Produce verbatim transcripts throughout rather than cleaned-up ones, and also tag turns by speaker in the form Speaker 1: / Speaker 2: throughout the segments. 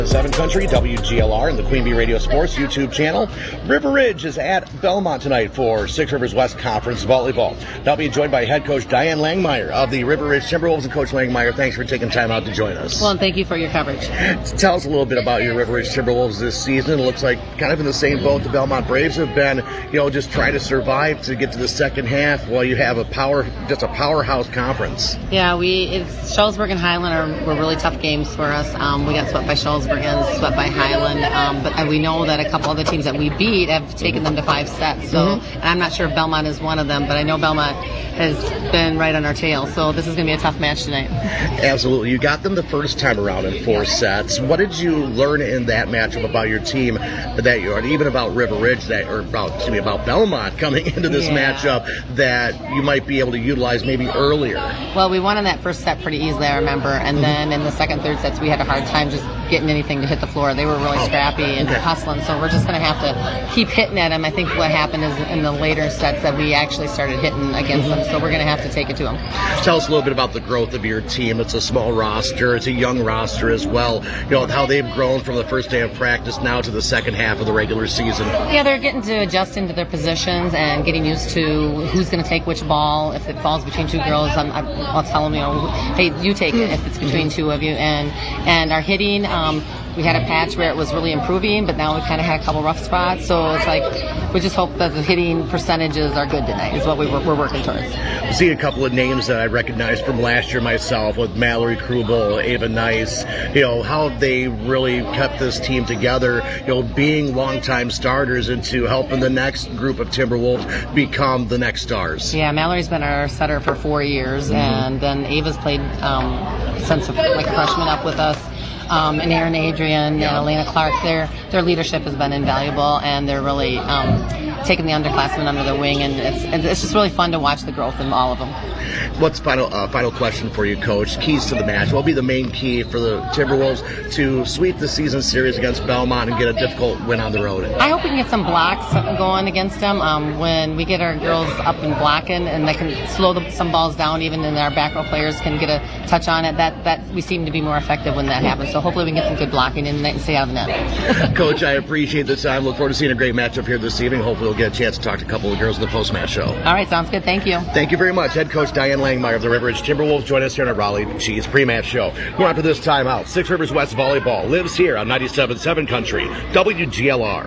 Speaker 1: seven Country, W G L R, and the Queen Bee Radio Sports YouTube channel. River Ridge is at Belmont tonight for Six Rivers West Conference Volleyball. Now being joined by head coach Diane Langmeyer of the River Ridge Timberwolves. And Coach Langmeyer, thanks for taking time out to join us.
Speaker 2: Well, and thank you for your coverage.
Speaker 1: Tell us a little bit about your River Ridge Timberwolves this season. It looks like kind of in the same boat the Belmont Braves have been, you know, just trying to survive to get to the second half while you have a power, just a powerhouse conference.
Speaker 2: Yeah, we it's Shullsburg and Highland are were really tough games for us. Um, we got swept by Shullsburg and swept by Highland, um, but we know that a couple other teams that we beat have taken them to five sets. So, mm-hmm. and I'm not sure if Belmont is one of them, but I know Belmont has been right on our tail. So this is going to be a tough match tonight.
Speaker 1: Absolutely. You got them the first time around in four sets. What did you learn in that matchup about your team that you, or even about River Ridge, that, or about, excuse me, about Belmont coming into this
Speaker 2: yeah.
Speaker 1: matchup that you might be able to utilize maybe earlier?
Speaker 2: Well, we won in that first set pretty easily, I remember, and mm-hmm. then in the second, third sets, we had a hard time just getting anything to hit the floor. They were really scrappy and
Speaker 1: okay.
Speaker 2: hustling, so we're just going to have to keep hitting at them. I think what happened is in the later sets that we actually started hitting against mm-hmm. them, so we're going to have to take it to them.
Speaker 1: Tell us a little bit about the growth of your team. It's a small roster. It's a young roster as well. You know, how they've grown from the first day of practice now to the second half of the regular season.
Speaker 2: Yeah, they're getting to adjust into their positions and getting used to who's going to take which ball. If it falls between two girls, I'm, I'll tell them, you know, hey, you take it if it's between two of you. And, and our hitting, um, we had a patch where it was really improving, but now we kind of had a couple rough spots. So it's like we just hope that the hitting percentages are good tonight is what we were, we're working towards.
Speaker 1: I see a couple of names that I recognize from last year myself with Mallory Krubel, Ava Nice. You know, how they really kept this team together, you know, being longtime starters into helping the next group of Timberwolves become the next stars.
Speaker 2: Yeah, Mallory's been our setter for four years, mm-hmm. and then Ava's played um, since like a freshman up with us. Um, and Aaron Adrian yeah. and Elena Clark, their their leadership has been invaluable, and they're really um, taking the underclassmen under their wing, and it's it's just really fun to watch the growth in all of them.
Speaker 1: What's final uh, final question for you, Coach? Keys to the match. What will be the main key for the Timberwolves to sweep the season series against Belmont and get a difficult win on the road?
Speaker 2: I hope we can get some blocks going against them. Um, when we get our girls up and blocking, and they can slow the, some balls down, even and our back row players can get a touch on it. That that we seem to be more effective when that happens. So hopefully we can get some good blocking in and stay out of the net.
Speaker 1: Coach, I appreciate the time. Look forward to seeing a great matchup here this evening. Hopefully we'll get a chance to talk to a couple of girls in the post-match show.
Speaker 2: All right, sounds good. Thank you.
Speaker 1: Thank you very much. Head coach Diane Langmeyer of the River Ridge Timberwolves join us here on a Raleigh Cheese pre-match show. We're after this timeout. Six Rivers West Volleyball lives here on ninety-seven point seven Country, W G L R.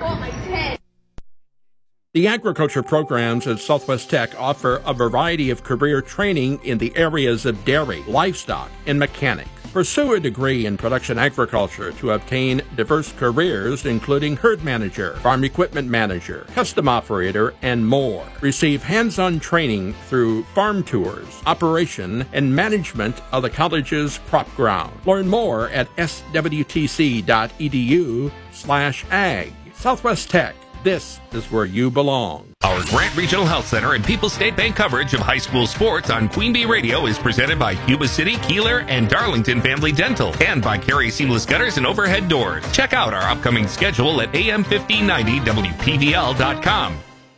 Speaker 3: The agriculture programs at Southwest Tech offer a variety of career training in the areas of dairy, livestock, and mechanics. Pursue a degree in production agriculture to obtain diverse careers, including herd manager, farm equipment manager, custom operator, and more. Receive hands-on training through farm tours, operation, and management of the college's crop ground. Learn more at swtc.edu slash ag. Southwest Tech. This is where you belong.
Speaker 4: Our Grant Regional Health Center and People's State Bank coverage of high school sports on Queen Bee Radio is presented by Yuba City, Keeler, and Darlington Family Dental, and by Carey Seamless Gutters and Overhead Doors. Check out our upcoming schedule at A M fifteen ninety W P V L dot com.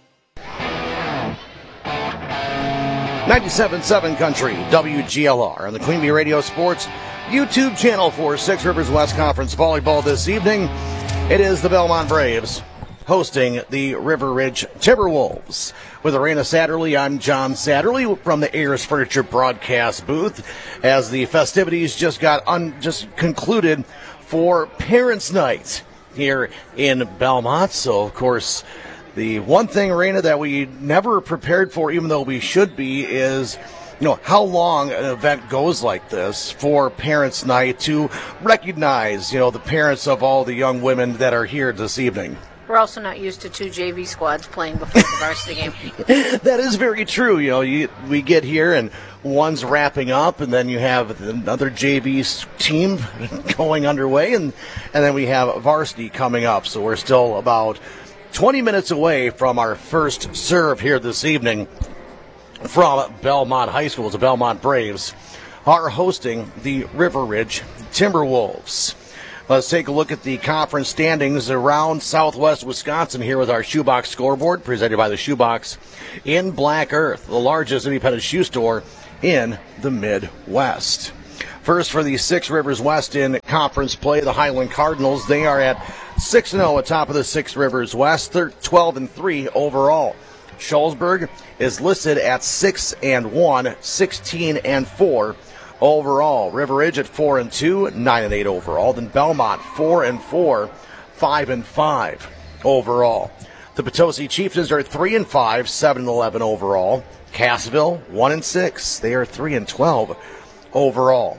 Speaker 1: ninety-seven point seven Country, W G L R, on the Queen Bee Radio Sports YouTube channel for Six Rivers West Conference Volleyball this evening. It is the Belmont Braves hosting the River Ridge Timberwolves. With Arena Satterley, I'm John Satterley from the Ayers Furniture broadcast booth, as the festivities just got un- just concluded for Parents' Night here in Belmont. So, of course, the one thing, Arena, that we never prepared for, even though we should be, is you know, how long an event goes like this for Parents' Night to recognize, you know, the parents of all the young women that are here this evening.
Speaker 5: We're also not used to two J V squads playing before the varsity game.
Speaker 1: That is very true. You know, you, we get here and one's wrapping up, and then you have another J V team going underway, and, and then we have varsity coming up. So we're still about twenty minutes away from our first serve here this evening from Belmont High School. The Belmont Braves are hosting the River Ridge Timberwolves. Let's take a look at the conference standings around Southwest Wisconsin here with our Shoebox scoreboard, presented by the Shoebox in Black Earth, the largest independent shoe store in the Midwest. First for the Six Rivers West in conference play, the Highland Cardinals. They are at six and oh atop of the Six Rivers West, twelve and three overall. Shullsburg is listed at six and one, sixteen and four overall. River Ridge at four and two, nine and eight overall. Then Belmont four and four, five and five overall. The Potosi Chieftains are three and five, seven and eleven overall. Cassville one and six, they are three and twelve overall.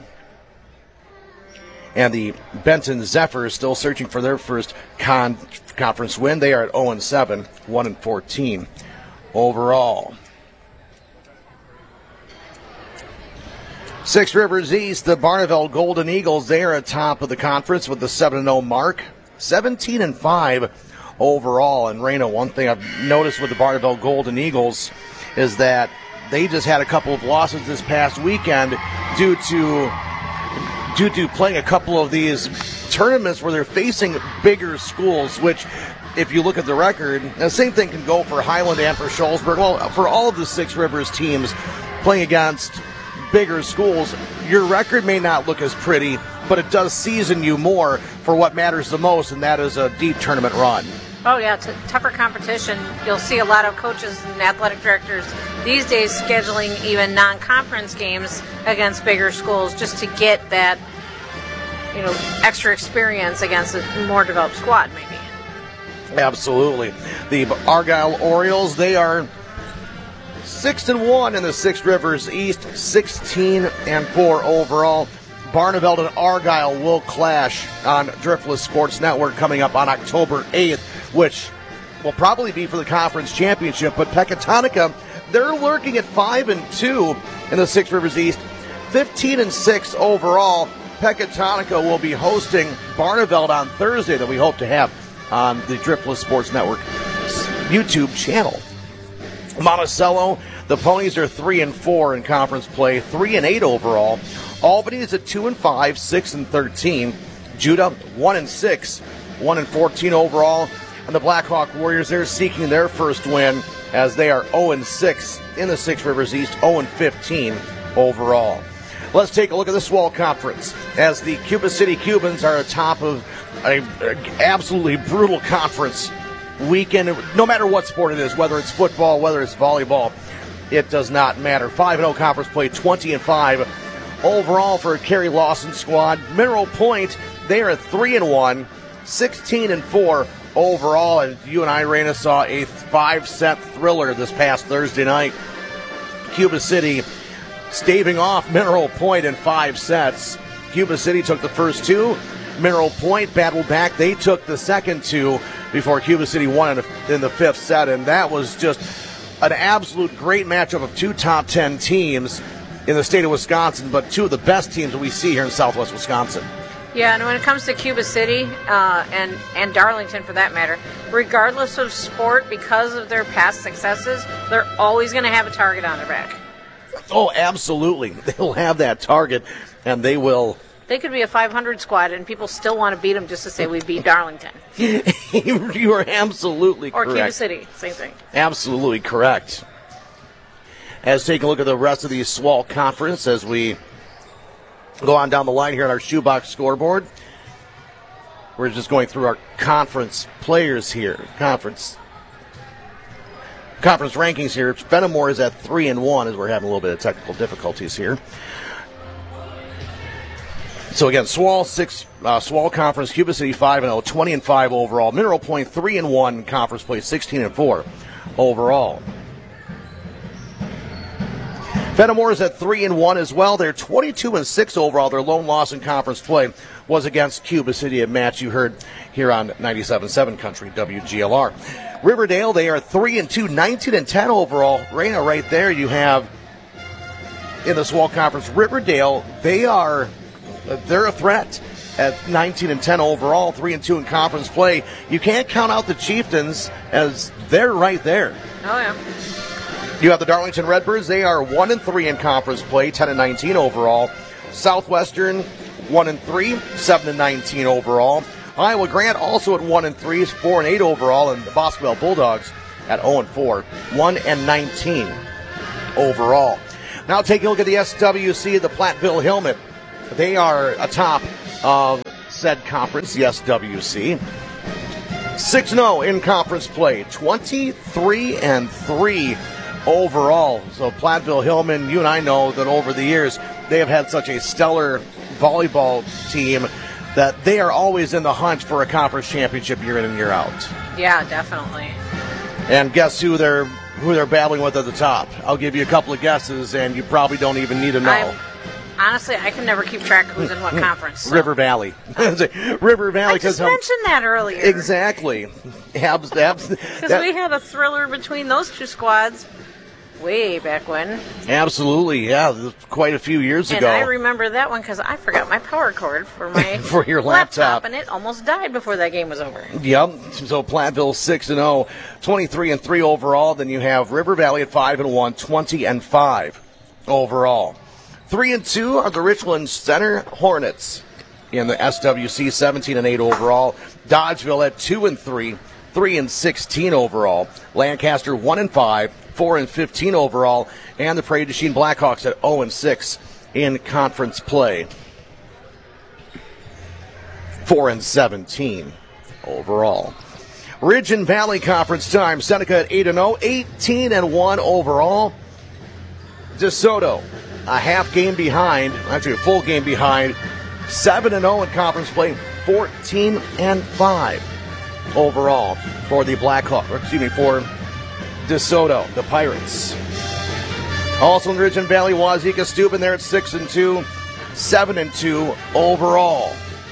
Speaker 1: And the Benton Zephyrs still searching for their first con- conference win. They are at oh and seven, one and fourteen overall. Six Rivers East, the Barneveld Golden Eagles, they are at top of the conference with the seven and oh mark, seventeen and five overall. And Rena, one thing I've noticed with the Barneveld Golden Eagles is that they just had a couple of losses this past weekend due to due to playing a couple of these tournaments where they're facing bigger schools, which, if you look at the record, the same thing can go for Highland and for Shullsburg. Well, for all of the Six Rivers teams playing against bigger schools, your record may not look as pretty, but it does season you more for what matters the most, and that is a deep tournament run.
Speaker 5: Oh, yeah, it's a tougher competition. You'll see a lot of coaches and athletic directors these days scheduling even non-conference games against bigger schools just to get that, you know, extra experience against a more developed squad, maybe.
Speaker 1: Absolutely. The Argyle Orioles, they are six and one in the Six Rivers East, sixteen and four overall. Barneveld and Argyle will clash on Driftless Sports Network coming up on October eighth, which will probably be for the conference championship. But Pecatonica, they're lurking at five and two in the Six Rivers East, fifteen and six overall. Pecatonica will be hosting Barneveld on Thursday, that we hope to have on the Driftless Sports Network YouTube channel. Monticello, the Ponies are three and four in conference play, three and eight overall. Albany is at two and five, six and thirteen. Judah one and six, one and fourteen overall. And the Blackhawk Warriors, they're seeking their first win as they are oh and six in the Six Rivers East, oh and fifteen overall. Let's take a look at the Swall Conference as the Cuba City Cubans are atop of an absolutely brutal conference weekend. No matter what sport it is, whether it's football, whether it's volleyball, it does not matter. five and oh conference play, twenty and five overall for Kerry Lawson squad. Mineral Point, they are at three and one, sixteen and four overall. And you and I, Raina, saw a five-set thriller this past Thursday night. Cuba City staving off Mineral Point in five sets. Cuba City took the first two. Mineral Point battled back. They took the second two before Cuba City won in the fifth set. And that was just an absolute great matchup of two top ten teams in the state of Wisconsin, but two of the best teams that we see here in Southwest Wisconsin.
Speaker 5: Yeah, and when it comes to Cuba City uh, and, and Darlington, for that matter, regardless of sport, because of their past successes, they're always going to have a target on their back.
Speaker 1: Oh, absolutely. They'll have that target, and they will.
Speaker 5: They could be a five hundred squad, and people still want to beat them just to say we beat Darlington.
Speaker 1: You are absolutely
Speaker 5: or
Speaker 1: correct.
Speaker 5: Or Cuba City, same thing.
Speaker 1: Absolutely correct. As take a look at the rest of the Swall Conference as we go on down the line here on our shoebox scoreboard. We're just going through our conference players here. Conference conference rankings here. Fenimore is at three and one as we're having a little bit of technical difficulties here. So again, Swall six, uh, Swall Conference, Cuba City five and zero, twenty and five overall. Mineral Point three and one conference play, sixteen and four overall. Fenimore is at three and one as well. They're twenty-two and six overall. Their lone loss in conference play was against Cuba City, a match you heard here on ninety-seven point seven Country W G L R. Riverdale, they are three and two, nineteen and ten overall. Raina, right there you have in the Swall Conference. Riverdale, they are they're a threat at nineteen and ten overall, three and two in conference play. You can't count out the Chieftains as they're right there.
Speaker 5: Oh yeah.
Speaker 1: You have the Darlington Redbirds. They are one and three in conference play, ten and nineteen overall. Southwestern one and three, seven and nineteen overall. Iowa Grant also at one and three, four and eight overall, and the Boscoville Bulldogs at zero and four, one and nineteen overall. Now taking a look at the S W C, the Platteville Hillman. They are atop of said conference, the S W C. six and oh in conference play, twenty-three and three overall. So Platteville Hillman, you and I know that over the years they have had such a stellar volleyball team that they are always in the hunt for a conference championship year in and year out.
Speaker 5: Yeah, definitely.
Speaker 1: And guess who they're who they're battling with at the top? I'll give you a couple of guesses, and you probably don't even need to know.
Speaker 5: I'm, honestly, I can never keep track of who's in what conference. So.
Speaker 1: River Valley. River Valley.
Speaker 5: I just
Speaker 1: um,
Speaker 5: mentioned that earlier.
Speaker 1: Exactly. Abs, abs,
Speaker 5: Because
Speaker 1: that-
Speaker 5: we had a thriller between those two squads way back when.
Speaker 1: Absolutely, yeah. Quite a few years
Speaker 5: And
Speaker 1: ago.
Speaker 5: I remember that one because I forgot my power cord for my
Speaker 1: For your laptop.
Speaker 5: and it almost died before that game was over.
Speaker 1: Yep. So Platteville six and oh, twenty-three and three overall. Then you have River Valley at five and one, twenty and five overall. three and two are the Richland Center Hornets in the S W C, seventeen and eight overall. Dodgeville at two and three, three and sixteen overall. Lancaster one and five, four and fifteen overall, and the Prairie du Chien Blackhawks at oh and six in conference play. four and seventeen overall. Ridge and Valley Conference time. Seneca at eight and oh, eighteen and one overall. DeSoto, a half game behind, actually a full game behind, seven and oh in conference play, fourteen and five overall for the Blackhawks, excuse me, for DeSoto, the Pirates. Also in Ridge and Valley, Wazeeka Steuben there at six and two, seven and two overall.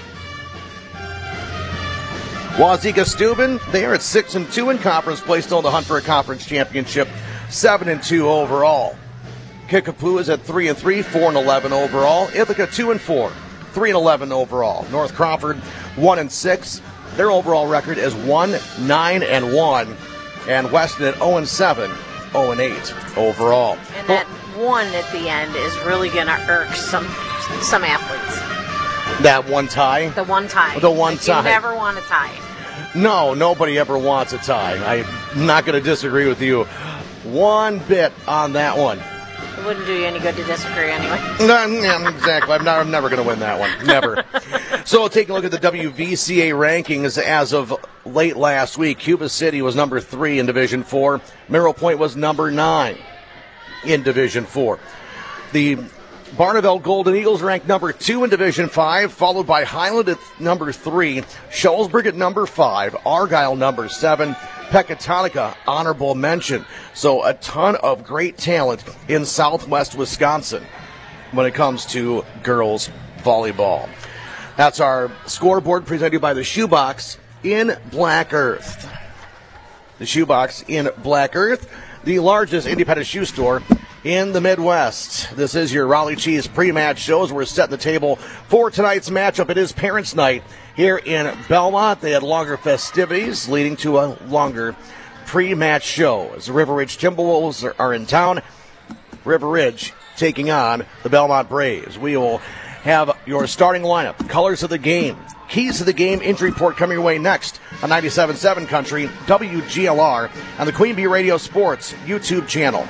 Speaker 1: Wazeeka Steuben, they are at six and two in conference play, still in the hunt for a conference championship, seven and two overall. Kickapoo is at three and three, four and eleven overall. Ithaca two and four, three and eleven overall. North Crawford one and six. Their overall record is one, nine and one. And Weston at oh and seven, oh and eight overall.
Speaker 5: And that one at the end is really going to irk some some athletes.
Speaker 1: That one tie?
Speaker 5: The one tie.
Speaker 1: The one
Speaker 5: like
Speaker 1: tie.
Speaker 5: You never want a tie.
Speaker 1: No, nobody ever wants a tie. I'm not going to disagree with you one bit on that one.
Speaker 5: It wouldn't do you any good to disagree anyway.
Speaker 1: No, yeah, exactly. I'm, not, I'm never going to win that one. Never. So taking a look at the W V C A rankings as of late last week, Cuba City was number three in Division Four. Merrill Point was number nine in Division Four. The Barneveld Golden Eagles ranked number two in Division Five, followed by Highland at number three, Shullsburg at number five, Argyle number seven, Pecatonica, honorable mention. So a ton of great talent in southwest Wisconsin when it comes to girls volleyball. That's our scoreboard presented by the Shoebox in Black Earth. The Shoebox in Black Earth, the largest independent shoe store in the Midwest. This is your Raleigh Cheese pre-match shows. We're setting the table for tonight's matchup. It is Parents' Night here in Belmont. They had longer festivities leading to a longer pre-match show. As the River Ridge Timberwolves are in town, River Ridge taking on the Belmont Braves. We will have your starting lineup, colors of the game, keys to the game, injury report coming your way next on ninety-seven point seven Country, W G L R, and the Queen Bee Radio Sports YouTube channel.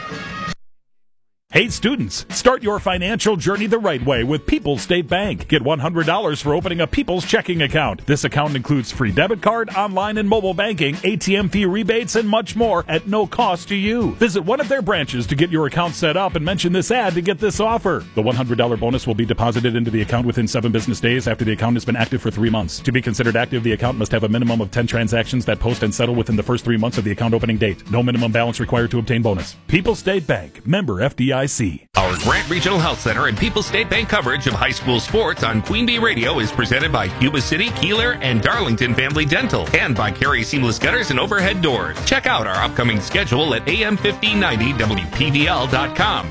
Speaker 6: Hey students, start your financial journey the right way with People's State Bank. Get one hundred dollars for opening a People's checking account. This account includes free debit card, online and mobile banking, A T M fee rebates, and much more at no cost to you. Visit one of their branches to get your account set up and mention this ad to get this offer. The one hundred dollars bonus will be deposited into the account within seven business days after the account has been active for three months. To be considered active, the account must have a minimum of ten transactions that post and settle within the first three months of the account opening date. No minimum balance required to obtain bonus. People's State Bank, member F D I C.
Speaker 4: Our Grant Regional Health Center and People's State Bank coverage of high school sports on Queen Bee Radio is presented by Cuba City, Keeler, and Darlington Family Dental, and by Carey Seamless Gutters and Overhead Doors. Check out our upcoming schedule at A M fifteen ninety W P V L dot com.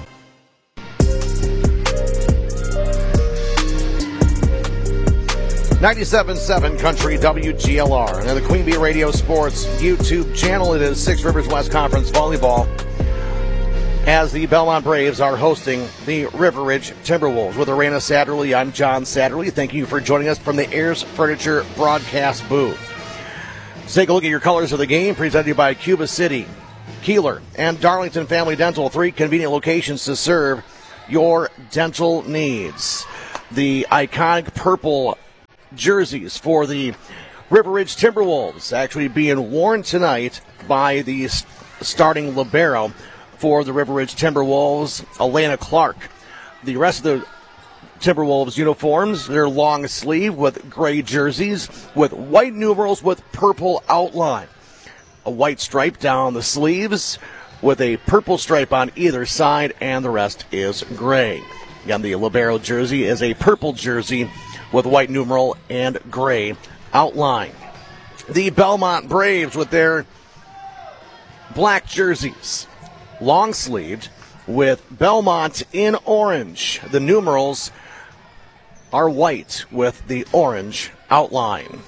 Speaker 1: ninety-seven point seven Country, W G L R, and the Queen Bee Radio Sports YouTube channel. It is Six Rivers West Conference Volleyball, as the Belmont Braves are hosting the River Ridge Timberwolves. With Arena Satterley, I'm John Satterley. Thank you for joining us from the Ayers Furniture broadcast booth. Let's take a look at your colors of the game, presented by Cuba City, Keeler, and Darlington Family Dental. Three convenient locations to serve your dental needs. the iconic purple jerseys for the River Ridge Timberwolves actually being worn tonight by the starting libero for the River Ridge Timberwolves, Elena Clark. The rest of the Timberwolves uniforms, they're long sleeve with gray jerseys with white numerals with purple outline. A white stripe down the sleeves with a purple stripe on either side, and the rest is gray. Again, the libero jersey is a purple jersey with white numeral and gray outline. The Belmont Braves with their black jerseys, long sleeved with Belmont in orange. The numerals are white with the orange outline.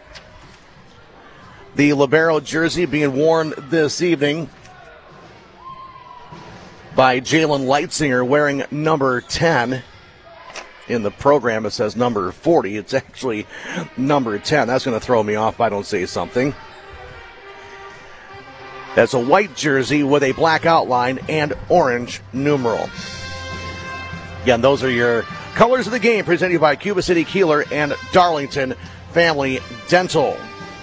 Speaker 1: The libero jersey being worn this evening by Jalen Leitzinger, wearing number ten. In the program, it says number forty. It's actually number ten. That's going to throw me off if I don't say something. That's a white jersey with a black outline and orange numeral. Again, those are your colors of the game, presented by Cuba City Keeler and Darlington Family Dental.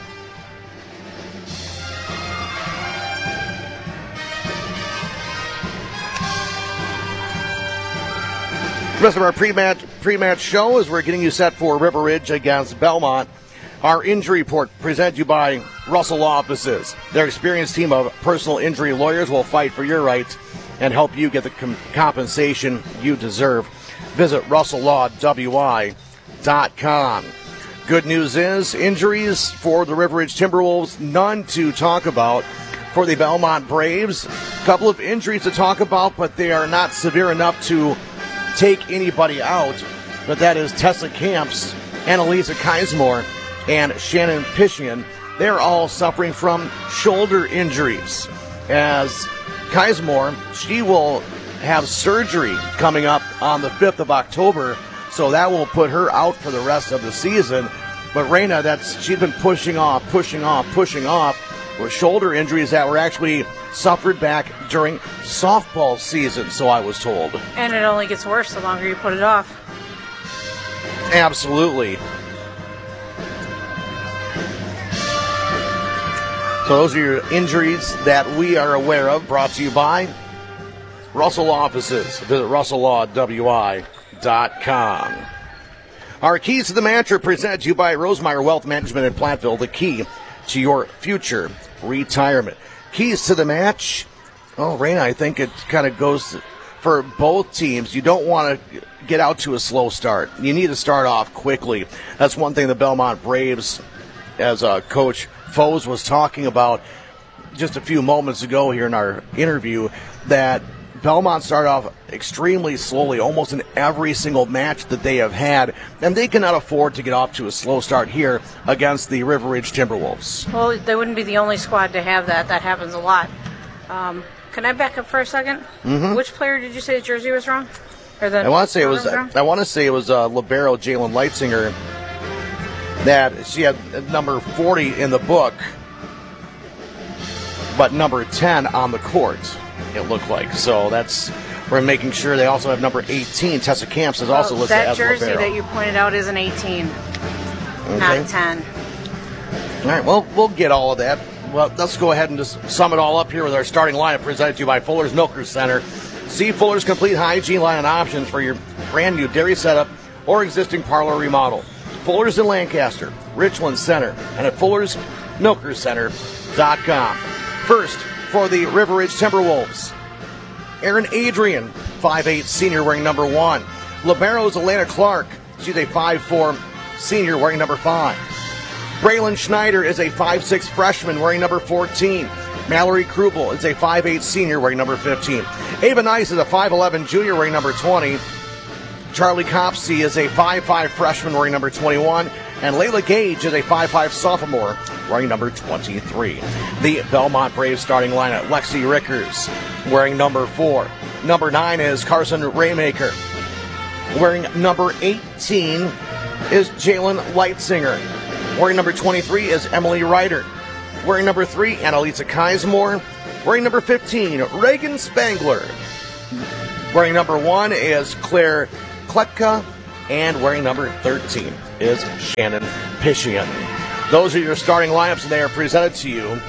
Speaker 1: The rest of our pre-match pre-match show is we're getting you set for River Ridge against Belmont. Our injury report presented to you by Russell Law Offices. Their experienced team of personal injury lawyers will fight for your rights and help you get the com- compensation you deserve. Visit russell law w i dot com. Good news is injuries for the River Ridge Timberwolves, none to talk about. For the Belmont Braves, a couple of injuries to talk about, but they are not severe enough to take anybody out, but that is Tessa Camps, Annalisa Keismore, and Shannon Pishian. They're all suffering from shoulder injuries. As Keismore, she will have surgery coming up on the fifth of October, so that will put her out for the rest of the season. But Raina, that's she's been pushing off, pushing off, pushing off with shoulder injuries that were actually suffered back during softball season, so I was told.
Speaker 5: And it only gets worse the longer you put it off.
Speaker 1: Absolutely. So those are your injuries that we are aware of, brought to you by Russell Law Offices. Visit russell law w i dot com. Our keys to the match are presented to you by Rosemeyer Wealth Management in Platteville, the key to your future retirement. Keys to the match. Oh, Raina, I think it kind of goes for both teams. You don't want to get out to a slow start. You need to start off quickly. That's one thing the Belmont Braves, as uh, Coach Foes was talking about just a few moments ago here in our interview, that Belmont started off extremely slowly, almost in every single match that they have had, and they cannot afford to get off to a slow start here against the River Ridge Timberwolves.
Speaker 5: Well, they wouldn't be the only squad to have that. That happens a lot. Um, can I back up for a second?
Speaker 1: Mm-hmm.
Speaker 5: Which player did you say the jersey was wrong? Or the
Speaker 1: I want to say it was.
Speaker 5: wrong?
Speaker 1: I want to say it was uh, libero Jalen Leitzinger. That she had number forty in the book, but number ten on the court. It looked like. So that's, we're making sure they also have number eighteen. Tessa Camps is
Speaker 5: well,
Speaker 1: also listed as
Speaker 5: that jersey
Speaker 1: libero.
Speaker 5: that you pointed out is an eighteen,
Speaker 1: okay.
Speaker 5: not a ten.
Speaker 1: All right, well, we'll get all of that. Well, let's go ahead and just sum it all up here with our starting lineup presented to you by Fuller's Milkers Center. See Fuller's complete hygiene line and options for your brand new dairy setup or existing parlor remodel. Fuller's in Lancaster, Richland Center, and at fullers milkers center dot com. First, for the River Ridge Timberwolves, Aaron Adrian, five eight senior, wearing number one. Libero's Elena Clark. She's a five four senior, wearing number five. Braylon Schneider is a five six freshman, wearing number fourteen. Mallory Krubel is a five eight senior, wearing number fifteen. Ava Nice is a five eleven junior, wearing number twenty. Charlie Copsey is a five five freshman, wearing number twenty-one. And Layla Gage is a five five sophomore, wearing number twenty-three. The Belmont Braves starting lineup: Lexi Rickers, wearing number four. Number nine is Carson Raymaker. Wearing number eighteen is Jalen Leitzinger. Wearing number twenty-three is Emily Ryder. Wearing number three, Annalisa Keismore. Wearing number fifteen, Reagan Spangler. Wearing number one is Claire Kletka. And wearing number thirteen is Shannon Pishian. Those are your starting lineups, and they are presented to you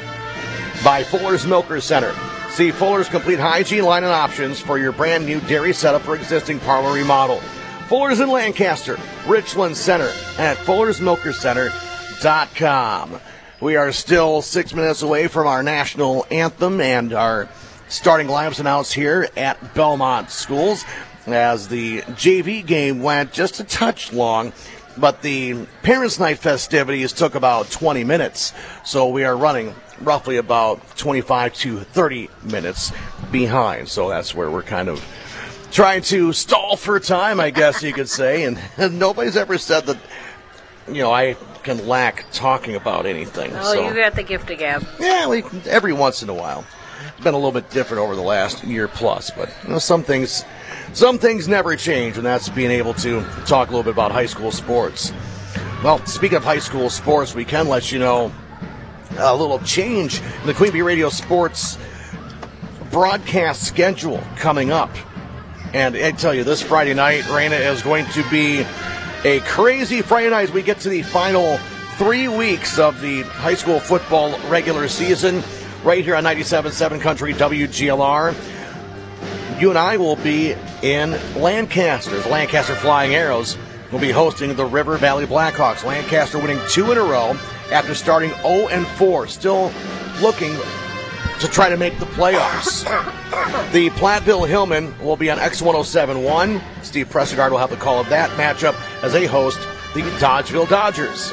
Speaker 1: by Fuller's Milker Center. See Fuller's complete hygiene line and options for your brand new dairy setup or existing parlor remodel. Fuller's in Lancaster, Richland Center, and at fullers milker center dot com. We are still six minutes away from our national anthem and our starting lineups announced here at Belmont Schools as the J V game went just a touch long, but the Parents' Night festivities took about twenty minutes, so we are running roughly about twenty-five to thirty minutes behind. So that's where we're kind of trying to stall for time, I guess you could say. And, and nobody's ever said that, you know, I can lack talking about anything.
Speaker 5: Oh,
Speaker 1: so.
Speaker 5: You got the gift of gab.
Speaker 1: Yeah, we, every once in a while. It's been a little bit different over the last year plus, but you know, some things, some things never change, and that's being able to talk a little bit about high school sports. Well, speaking of high school sports, we can let you know a little change in the Queen Bee Radio Sports broadcast schedule coming up. And I tell you, this Friday night, Raina, is going to be a crazy Friday night as we get to the final three weeks of the high school football regular season right here on ninety-seven point seven Country W G L R. You and I will be in Lancaster. The Lancaster Flying Arrows will be hosting the River Valley Blackhawks. Lancaster winning two in a row after starting oh and four, still looking to try to make the playoffs. The Platteville Hillmen will be on X one oh seven point one. Steve Pressegard will have the call of that matchup as they host the Dodgeville Dodgers.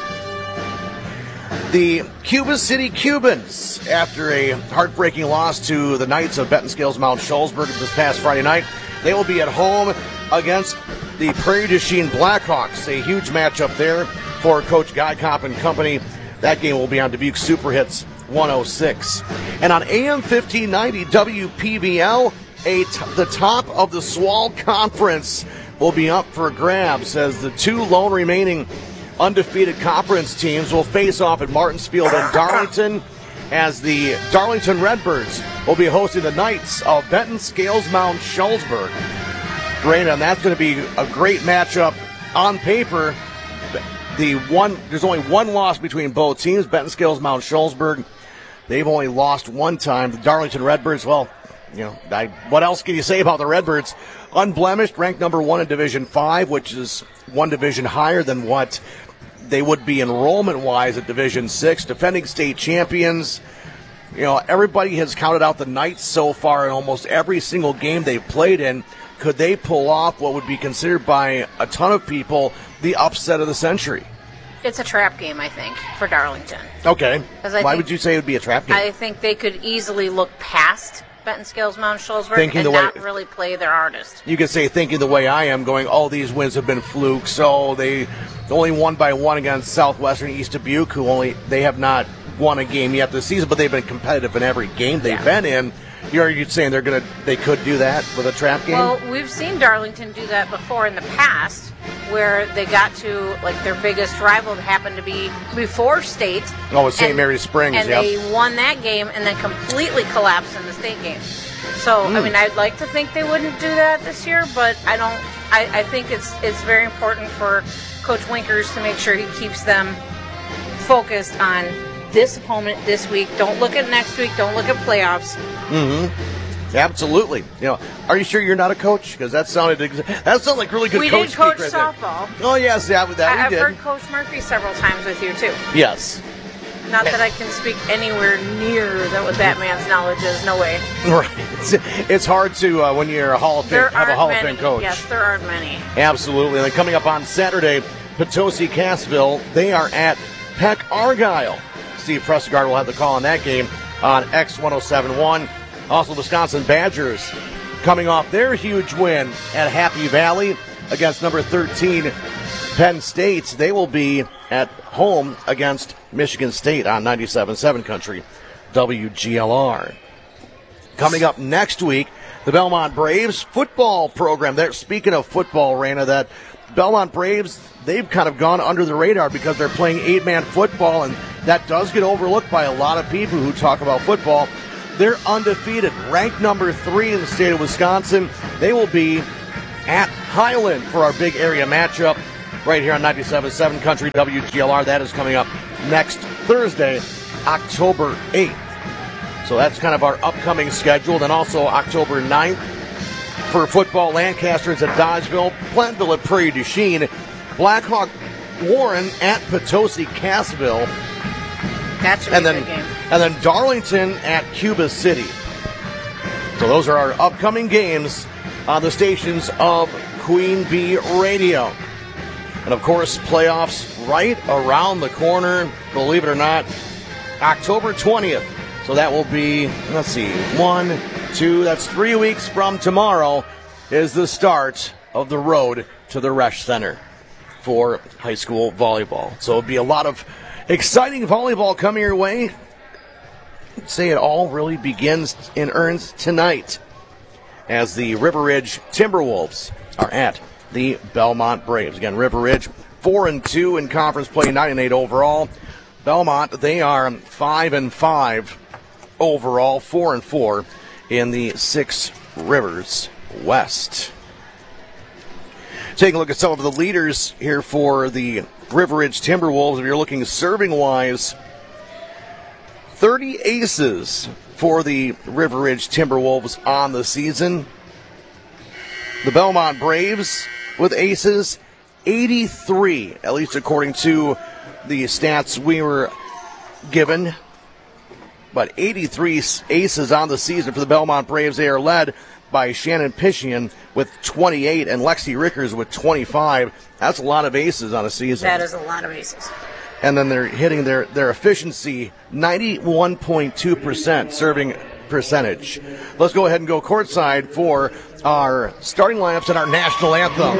Speaker 1: The Cuba City Cubans, after a heartbreaking loss to the Knights of Benton Scales Mount Shullsburg this past Friday night, they will be at home against the Prairie du Chien Blackhawks. A huge matchup there for Coach Guy Kopp and company. That game will be on Dubuque Super Hits one oh six. And on A M fifteen ninety W P V L, a t- the top of the Swall Conference will be up for grabs as the two lone remaining undefeated conference teams will face off at Martinsfield and Darlington as the Darlington Redbirds will be hosting the Knights of Benton Scales Mount Shullsburg. Raina, and that's going to be a great matchup on paper. The one there's only one loss between both teams. Benton Scales Mount Shullsburg, they've only lost one time. The Darlington Redbirds, well, you know, I, what else can you say about the Redbirds? Unblemished, ranked number one in Division Five, which is one division higher than what they would be enrollment-wise at Division Six. Defending state champions. You know, everybody has counted out the Knights so far in almost every single game they've played in. Could they pull off what would be considered by a ton of people the upset of the century?
Speaker 5: It's a trap game, I think, for Darlington.
Speaker 1: Okay.
Speaker 5: I
Speaker 1: Why
Speaker 5: think,
Speaker 1: would you say it would be a trap game?
Speaker 5: I think they could easily look past Benton Scales Mount Shullsburg
Speaker 1: Thinking
Speaker 5: and
Speaker 1: the way-
Speaker 5: not really play their artist.
Speaker 1: You could say, thinking the way I am, going, all these wins have been flukes, so they only won by one against Southwestern East Dubuque, who only, they have not won a game yet this season, but they've been competitive in every game they've
Speaker 5: Yeah.
Speaker 1: been in. You're you saying they're gonna, they could do that with a trap game?
Speaker 5: Well, we've seen Darlington do that before in the past, where they got to, like, their biggest rival happened to be before state.
Speaker 1: Oh, it's Saint
Speaker 5: and-
Speaker 1: Mary's Springs,
Speaker 5: And
Speaker 1: yep.
Speaker 5: they won that game and then completely collapsed in the state game. So, I mean, I'd like to think they wouldn't do that this year, but I don't. I, I think it's it's very important for Coach Winkers to make sure he keeps them focused on this opponent this week. Don't look at next week. Don't look at playoffs.
Speaker 1: Absolutely. You know, are you sure you're not a coach? Because that sounded ex- that sounded like really good
Speaker 5: We
Speaker 1: coach
Speaker 5: did coach
Speaker 1: speak right
Speaker 5: softball.
Speaker 1: there. Oh yes, yeah, that
Speaker 5: I,
Speaker 1: we
Speaker 5: I've
Speaker 1: did.
Speaker 5: heard Coach Murphy several times with you too.
Speaker 1: Yes.
Speaker 5: Not that I can speak anywhere near that what that man's knowledge is. No way.
Speaker 1: Right. It's, it's hard to uh, when you're a Hall of Fame
Speaker 5: There
Speaker 1: have a
Speaker 5: aren't
Speaker 1: Hall of
Speaker 5: many.
Speaker 1: Fame coach.
Speaker 5: Yes, there aren't many.
Speaker 1: Absolutely. And then coming up on Saturday, Potosi Cassville, they are at Peck Argyle. Steve Pressegard will have the call on that game on X one oh seven point one. Also, Wisconsin Badgers coming off their huge win at Happy Valley against number thirteen Penn State. They will be at home against Michigan State on ninety-seven point seven Country W G L R. Coming up next week, the Belmont Braves football program. They're, speaking of football, Raina, that Belmont Braves, they've kind of gone under the radar because they're playing eight-man football, and that does get overlooked by a lot of people who talk about football. They're undefeated, ranked number three in the state of Wisconsin. They will be at Highland for our big area matchup right here on ninety-seven point seven Country W G L R. That is coming up next Thursday, October eighth. So that's kind of our upcoming schedule. Then also October ninth for football, Lancaster's at Dodgeville, Plentville at Prairie du Chien, Blackhawk Warren at Potosi Cassville,
Speaker 5: That should be
Speaker 1: and
Speaker 5: a
Speaker 1: then
Speaker 5: good game.
Speaker 1: and then Darlington at Cuba City. So those are our upcoming games on the stations of Queen Bee Radio. And of course, playoffs right around the corner, believe it or not, October twentieth. So that will be, let's see, one, two, that's three weeks from tomorrow is the start of the road to the Resch Center for high school volleyball. So it'll be a lot of exciting volleyball coming your way. I'd say it all really begins in earnest tonight as the River Ridge Timberwolves are at the Belmont Braves. Again, River Ridge four and two in conference play, nine and eight overall. Belmont, they are five and five overall, four and four in the Six Rivers West. Taking a look at some of the leaders here for the River Ridge Timberwolves. If you're looking serving wise, thirty aces for the River Ridge Timberwolves on the season. The Belmont Braves with aces, eighty-three, at least according to the stats we were given. But eighty-three aces on the season for the Belmont Braves. They are led by Shannon Pishian with twenty-eight and Lexi Rickers with twenty-five. That's a lot of aces on a season.
Speaker 5: That is a lot of aces.
Speaker 1: And then they're hitting their, their efficiency, ninety-one point two percent serving percentage. Let's go ahead and go courtside for our starting lineups and our national anthem.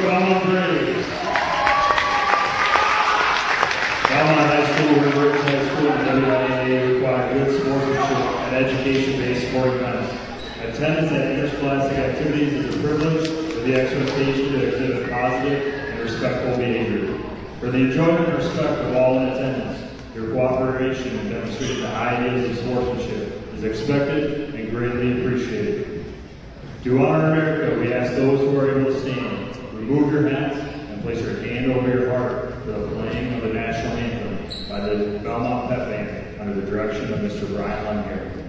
Speaker 7: Belmont High School, River Ridge High School, and W I A require good sportsmanship and education-based sporting events. Attendance at interscholastic activities is a privilege with the expectation to exhibit positive and respectful behavior. For the enjoyment and respect of all in attendance, your cooperation in demonstrating the high ideals of sportsmanship is expected and greatly appreciated. To honor America, we ask those who are able to stand, remove your hats and place your hand over your heart for the playing of the national anthem by the Belmont Pep Band under the direction of Mister Brian Lundgren.